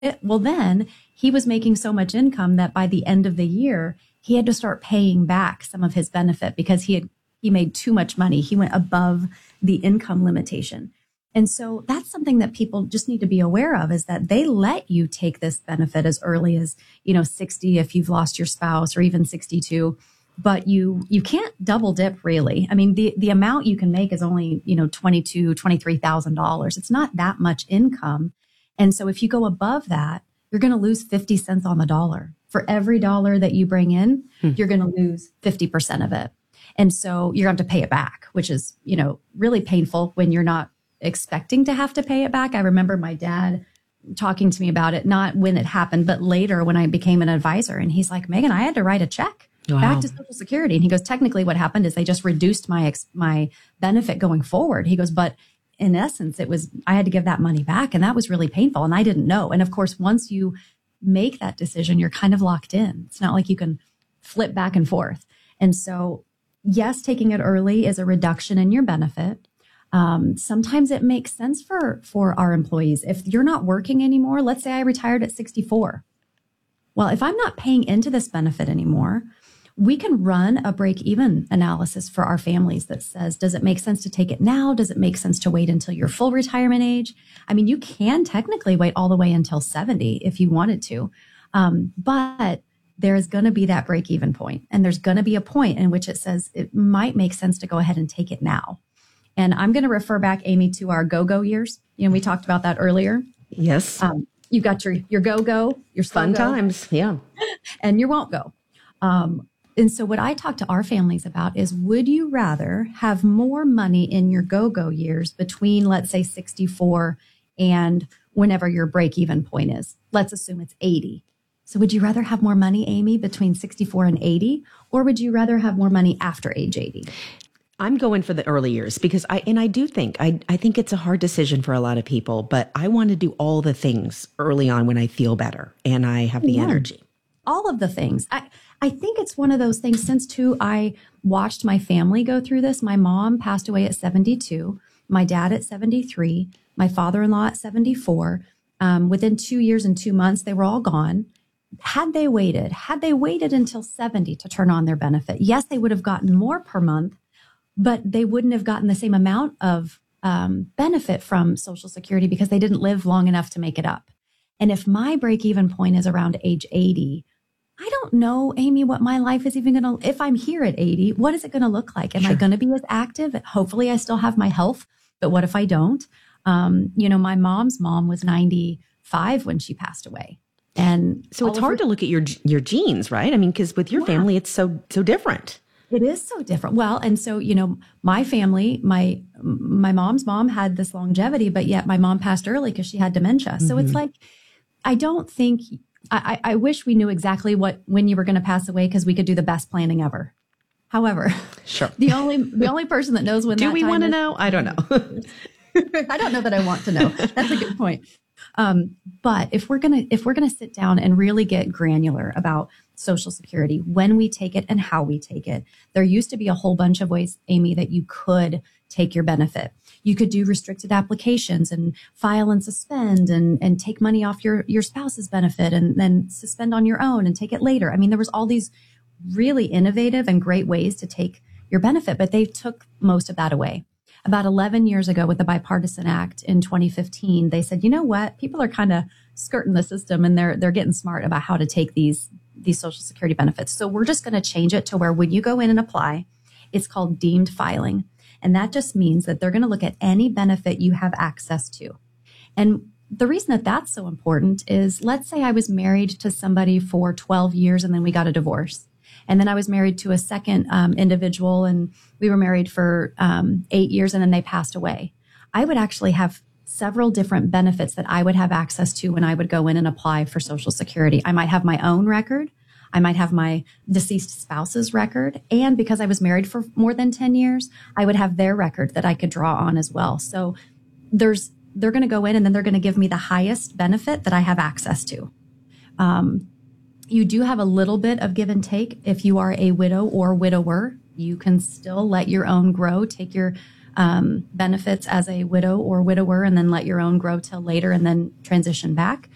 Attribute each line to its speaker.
Speaker 1: Well, then he was making so much income that by the end of the year, he had to start paying back some of his benefit because he made too much money. He went above the income limitation. And so that's something that people just need to be aware of, is that they let you take this benefit as early as, 60 if you've lost your spouse, or even 62. But you can't double dip, really. I mean, the amount you can make is only, $23,000. It's not that much income. And so if you go above that, you're going to lose 50 cents on the dollar. For every dollar that you bring in, you're going to lose 50% of it. And so you're going to have to pay it back, which is, really painful when you're not expecting to have to pay it back. I remember my dad talking to me about it, not when it happened, but later when I became an advisor. And he's like, Megan, I had to write a check back to Social Security. And he goes, technically what happened is they just reduced my benefit going forward. He goes, but in essence, I had to give that money back. And that was really painful. And I didn't know. And of course, once you make that decision, you're kind of locked in. It's not like you can flip back and forth. And so, yes, taking it early is a reduction in your benefit. Sometimes it makes sense for our employees. If you're not working anymore, let's say I retired at 64. Well, if I'm not paying into this benefit anymore, we can run a break-even analysis for our families that says, does it make sense to take it now? Does it make sense to wait until your full retirement age? I mean, you can technically wait all the way until 70 if you wanted to. But there's going to be that break-even point, and there's going to be a point in which it says it might make sense to go ahead and take it now. And I'm going to refer back, Amy, to our go-go years. We talked about that earlier.
Speaker 2: Yes.
Speaker 1: You've got your go-go, your
Speaker 2: fun times. Yeah.
Speaker 1: And your won't go. And so what I talk to our families about is, would you rather have more money in your go-go years between, let's say, 64 and whenever your break-even point is? Let's assume it's 80. So would you rather have more money, Amy, between 64 and 80? Or would you rather have more money after age 80?
Speaker 2: I'm going for the early years because I do think, I think it's a hard decision for a lot of people, but I want to do all the things early on when I feel better and I have the energy.
Speaker 1: All of the things. I think it's one of those things, since too, I watched my family go through this. My mom passed away at 72, my dad at 73, my father-in-law at 74. Within 2 years and 2 months, they were all gone. Had they waited until 70 to turn on their benefit, yes, they would have gotten more per month, but they wouldn't have gotten the same amount of benefit from Social Security because they didn't live long enough to make it up. And if my break-even point is around age 80, I don't know, Amy, what my life is even going to, if I'm here at 80, what is it going to look like? Am I going to be as active? Hopefully I still have my health, but what if I don't? My mom's mom was 95 when she passed away. And
Speaker 2: so it's hard to look at your genes, right? I mean, because with your family, it's so different.
Speaker 1: It is so different. Well, and so, my family, my mom's mom had this longevity, but yet my mom passed early because she had dementia. So it's like, I don't think, I wish we knew exactly when you were going to pass away, because we could do the best planning ever. However, the only person that knows when
Speaker 2: do we want to know? I don't know.
Speaker 1: I don't know that I want to know. That's a good point. But if we're gonna sit down and really get granular about Social Security, when we take it and how we take it, there used to be a whole bunch of ways, Amy, that you could take your benefit. You could do restricted applications and file and suspend and take money off your spouse's benefit and then suspend on your own and take it later. I mean, there was all these really innovative and great ways to take your benefit, but they took most of that away. About 11 years ago, with the Bipartisan Act in 2015, they said, you know what? People are kind of skirting the system, and they're getting smart about how to take these Social Security benefits. So we're just going to change it to where when you go in and apply, it's called deemed filing. And that just means that they're going to look at any benefit you have access to. And the reason that that's so important is, let's say I was married to somebody for 12 years and then we got a divorce. And then I was married to a second individual, and we were married for 8 years, and then they passed away. I would actually have several different benefits that I would have access to when I would go in and apply for Social Security. I might have my own record. I might have my deceased spouse's record. And because I was married for more than 10 years, I would have their record that I could draw on as well. So they're going to go in and then they're going to give me the highest benefit that I have access to. You do have a little bit of give and take. If you are a widow or widower, you can still let your own grow, take your benefits as a widow or widower, and then let your own grow till later and then transition back.